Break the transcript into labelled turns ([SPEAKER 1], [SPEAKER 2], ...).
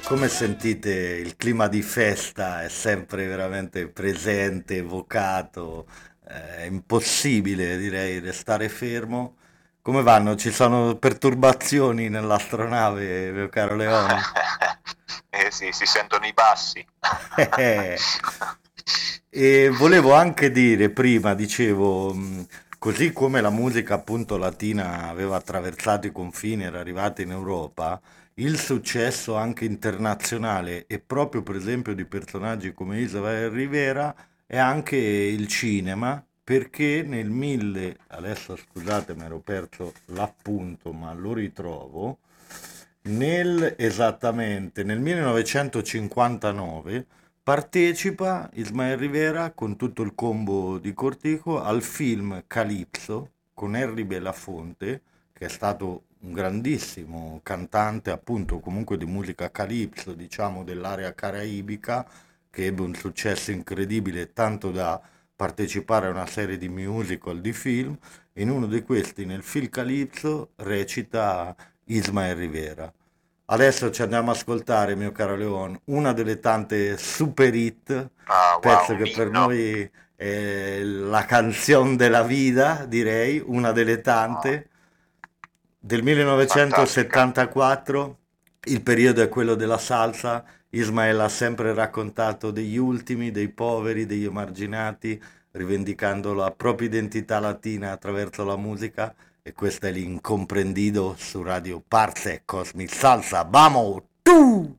[SPEAKER 1] Come sentite, il clima di festa è sempre veramente presente, evocato, è impossibile, direi, restare fermo. Come vanno? Ci sono perturbazioni nell'astronave, mio caro Leon?
[SPEAKER 2] Eh sì, si sentono i bassi.
[SPEAKER 1] E volevo anche dire prima, dicevo, così come la musica appunto latina aveva attraversato i confini, era arrivata in Europa, il successo anche internazionale e proprio per esempio di personaggi come Isabel Rivera è anche il cinema, perché nel 1000, adesso scusate mi ero perso l'appunto ma lo ritrovo, esattamente nel 1959 partecipa Ismael Rivera con tutto il combo di Cortico al film Calypso con Henry Belafonte, che è stato un grandissimo cantante, appunto, comunque di musica calypso, diciamo dell'area caraibica, che ebbe un successo incredibile, tanto da partecipare a una serie di musical, di film. In uno di questi, nel film Calypso, recita Ismael Rivera. Adesso ci andiamo a ascoltare, mio caro Leon, una delle tante super hit,
[SPEAKER 2] Ah, wow,
[SPEAKER 1] pezzo
[SPEAKER 2] un
[SPEAKER 1] che per
[SPEAKER 2] inno.
[SPEAKER 1] noi è la canzone della vita, direi, una delle
[SPEAKER 2] Ah,
[SPEAKER 1] tante, del
[SPEAKER 2] fantastica.
[SPEAKER 1] 1974. Il periodo è quello della salsa. Ismael ha sempre raccontato degli ultimi, dei poveri, degli emarginati, rivendicando la propria identità latina attraverso la musica. E questo è l'incomprendido su Radio Parce Cosmic Salsa. ¡Vamos! ¡Tú!